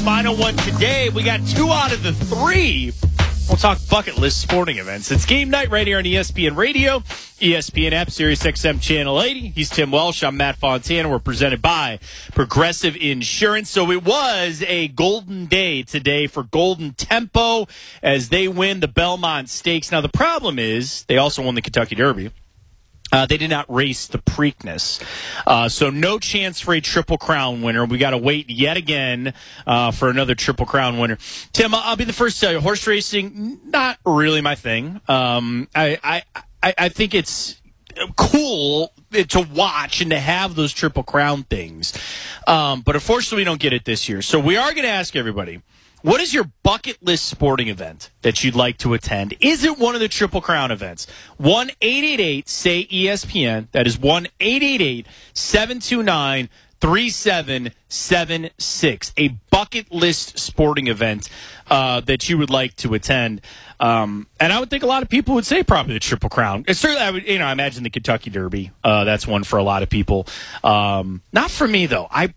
final one today. We got 2 out of the 3. We'll talk bucket list sporting events. It's game night right here on ESPN Radio, ESPN app, Sirius XM Channel 80. He's Tim Welsh. I'm Matt Fontana. We're presented by Progressive Insurance. So it was a golden day today for Golden Tempo as they win the Belmont Stakes. Now, the problem is they also won the Kentucky Derby. They did not race the Preakness. So no chance for a Triple Crown winner. We got to wait yet again for another Triple Crown winner. Tim, I'll be the first to tell you, horse racing, not really my thing. I think it's cool to watch and to have those Triple Crown things. But unfortunately, we don't get it this year. So we are going to ask everybody, what is your bucket list sporting event that you'd like to attend? Is it one of the Triple Crown events? 1-888-SAY-ESPN. That is 1-888-729-3776. A bucket list sporting event that you would like to attend. And I would think a lot of people would say probably the Triple Crown. It's certainly, I imagine the Kentucky Derby. That's one for a lot of people. Not for me, though. I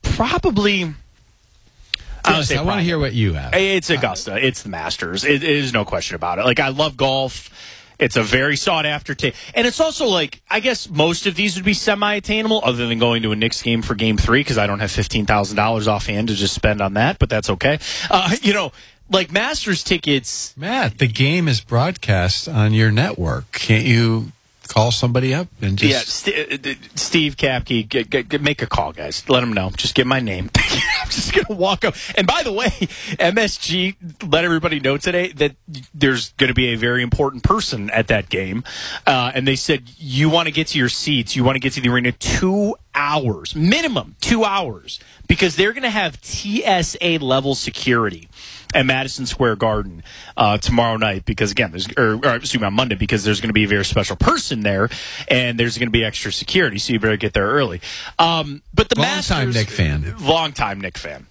want to hear what you have. It's Augusta. It's the Masters. It is no question about it. Like, I love golf. It's a very sought-after take. And it's also like, I guess most of these would be semi-attainable other than going to a Knicks game for Game 3 because I don't have $15,000 offhand to just spend on that, but that's okay. Like Masters tickets. Matt, the game is broadcast on your network. Can't you call somebody up and just... Yeah, Steve Kapke, make a call, guys. Let him know. Just give my name. I'm just going to walk up. And by the way, MSG let everybody know today that there's going to be a very important person at that game. And they said, you want to get to your seats, you want to get to the arena 2 hours, minimum 2 hours, because they're going to have TSA-level security at Madison Square Garden tomorrow night because, again, on Monday, because there's going to be a very special person there, and there's going to be extra security, so you better get there early. But the Masters... Long-time Knick fan. Long-time Knick fan.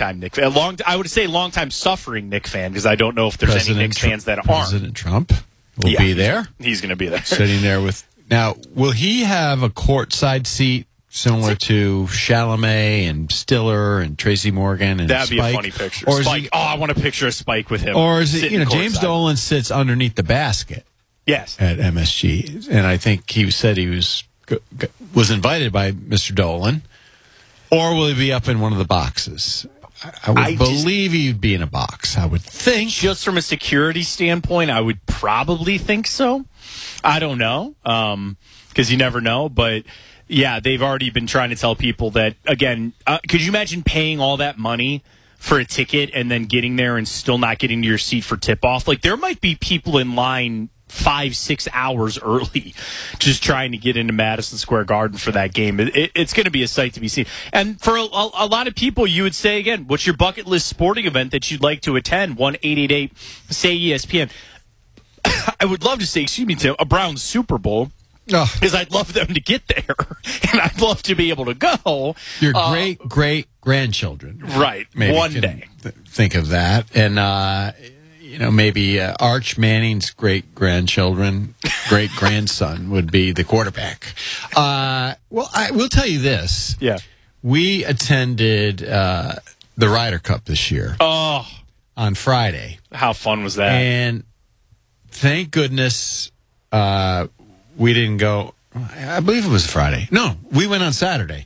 I would say long-time suffering Knick fan because I don't know if there's any Knicks fans that aren't. President Trump will be there. He's going to be there. Sitting there with... Now, will he have a courtside seat similar to Chalamet and Stiller and Tracy Morgan and That'd Spike? Be a funny picture. Or Spike. I want to picture a Spike with him. Or is it, James Dolan sits underneath the basket. Yes. At MSG. And I think he said he was invited by Mr. Dolan. Or will he be up in one of the boxes? I would believe he'd be in a box, I would think. Just from a security standpoint, I would probably think so. I don't know. Because you never know, but... Yeah, they've already been trying to tell people that, again, could you imagine paying all that money for a ticket and then getting there and still not getting to your seat for tip-off? Like, there might be people in line 5-6 hours early just trying to get into Madison Square Garden for that game. It's going to be a sight to be seen. And for a lot of people, you would say, again, what's your bucket list sporting event that you'd like to attend? 1-888-SAY-ESPN. I would love to say, Tim, a Browns Super Bowl. Because I'd love them to get there, and I'd love to be able to go. Your great-great-grandchildren. Right, maybe one day. Think of that. And, maybe Arch Manning's great-grandchildren, great-grandson would be the quarterback. I will tell you this. Yeah. We attended the Ryder Cup this year. Oh. On Friday. How fun was that? And thank goodness... we didn't go, I believe it was Friday. No, we went on Saturday.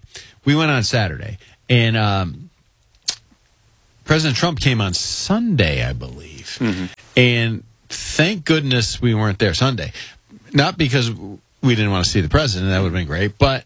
And President Trump came on Sunday, I believe. Mm-hmm. And thank goodness we weren't there Sunday. Not because we didn't want to see the president. That would have been great. But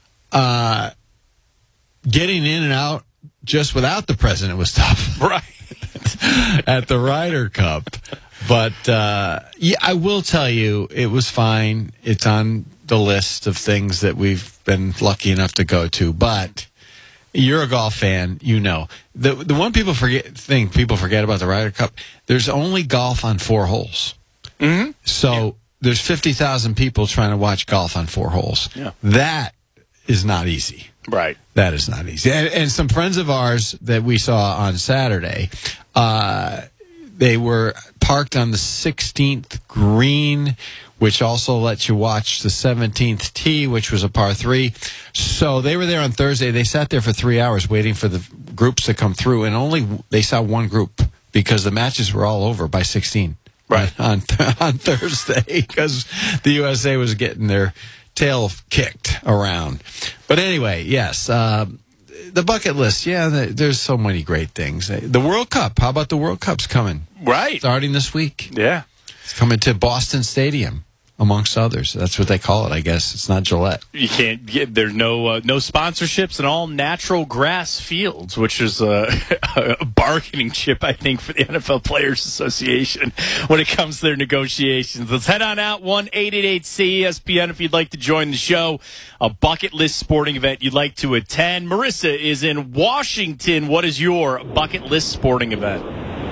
getting in and out just without the president was tough. Right. At the Ryder Cup. But, I will tell you, it was fine. It's on the list of things that we've been lucky enough to go to. But you're a golf fan, you know. The one people forget about the Ryder Cup, there's only golf on 4 holes. Mm-hmm. So there's 50,000 people trying to watch golf on 4 holes. Yeah. That is not easy. Right. That is not easy. And some friends of ours that we saw on Saturday, they were parked on the 16th green, which also lets you watch the 17th tee, which was a par 3. So they were there on Thursday. They sat there for 3 hours waiting for the groups to come through, and they saw one group because the matches were all over by 16. Right. On Thursday, because the USA was getting their tail kicked around. But anyway, yes, the bucket list, there's so many great things. The World Cup, how about the World Cup's coming? Right. Starting this week. Yeah. It's coming to Boston Stadium, amongst others. That's what they call it, I guess. It's not Gillette. You can't get, there's no sponsorships and all natural grass fields, which is a bargaining chip, I think, for the NFL Players Association when it comes to their negotiations. Let's head on out, 1-888-CESPN if you'd like to join the show. A bucket list sporting event you'd like to attend. Marissa is in Washington. What is your bucket list sporting event?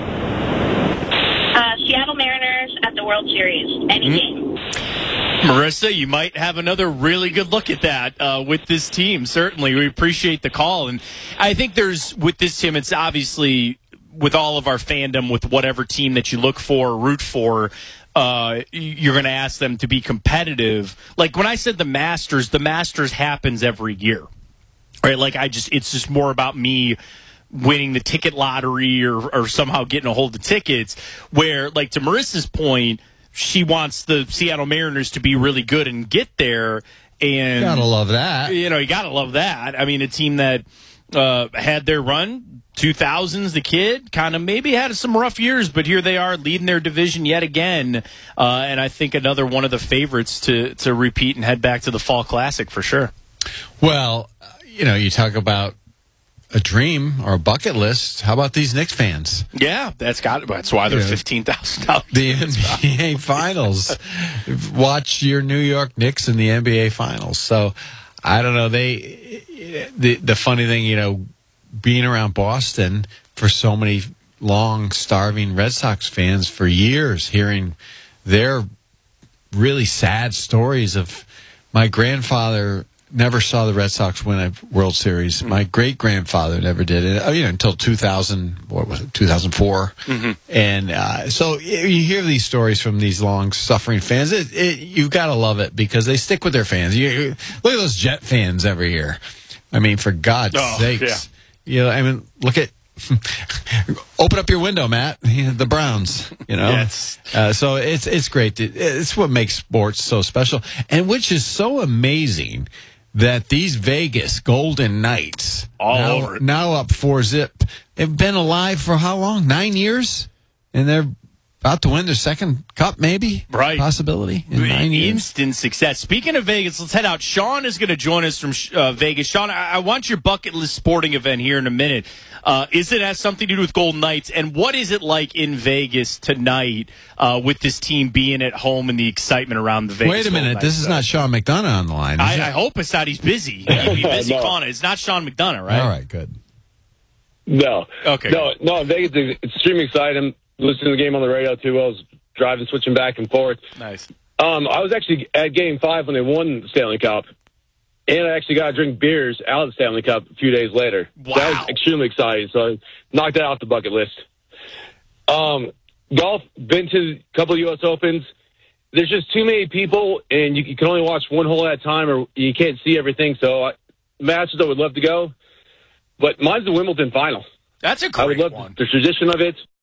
Seattle Mariners at the World Series. Any game. Marissa, you might have another really good look at that with this team. Certainly, we appreciate the call. And I think with this team, it's obviously with all of our fandom, with whatever team that you look for or root for, you're going to ask them to be competitive. Like when I said the Masters happens every year. Right? Like it's just more about me winning the ticket lottery or somehow getting a hold of tickets, where, like, to Marissa's point, she wants the Seattle Mariners to be really good and get there. And you gotta love that. You gotta love that. I mean, a team that had their run, 2000s, the kid, kind of maybe had some rough years, but here they are leading their division yet again. And I think another one of the favorites to repeat and head back to the Fall Classic for sure. Well, you talk about a dream or a bucket list. How about these Knicks fans? Yeah, that's why they're $15,000. The NBA Finals. Watch your New York Knicks in the NBA Finals. So I don't know. The funny thing, being around Boston for so many long, starving Red Sox fans for years, hearing their really sad stories of my grandfather never saw the Red Sox win a World Series. My great-grandfather never did it, until 2004. Mm-hmm. And so you hear these stories from these long-suffering fans. You've got to love it because they stick with their fans. Look at those Jet fans every year. I mean, for God's sakes. Yeah. Look at open up your window, Matt. The Browns, Yes. So it's great. It's what makes sports so special, and which is so amazing that these Vegas Golden Knights now up 4-0. They've been alive for how long? 9 years, and they're about to win their second cup, maybe? Right. Possibility in 9 years. Instant success. Speaking of Vegas, let's head out. Sean is going to join us from Vegas. Sean, I want your bucket list sporting event here in a minute. Is it has something to do with Golden Knights? And what is it like in Vegas tonight with this team being at home and the excitement around the Vegas? Wait a minute. This is not Sean McDonough on the line. I hope it's not. He's busy. He'd be busy calling it. It's not Sean McDonough, right? All right, good. No. Okay. No, Vegas is extremely excited. I'm listening to the game on the radio, too. I was driving, switching back and forth. Nice. I was actually at Game 5 when they won the Stanley Cup. And I actually got to drink beers out of the Stanley Cup a few days later. Wow. So that was extremely exciting. So I knocked that off the bucket list. Golf, been to a couple of U.S. Opens. There's just too many people, and you can only watch one hole at a time, or you can't see everything. So matches I would love to go. But mine's the Wimbledon final. That's a I would great love one. the tradition of it.